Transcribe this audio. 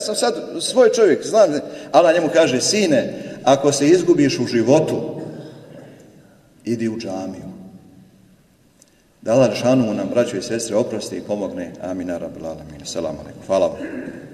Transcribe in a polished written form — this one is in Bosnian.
sam sad svoj čovjek, znam, Allah njemu kaže, sine, ako se izgubiš u životu, idi u džamiju. Da Allah šanu nam, braćo i sestre, oprosti i pomogne. Amin, rabbil alamin. Selam alejkum. Hvala vam.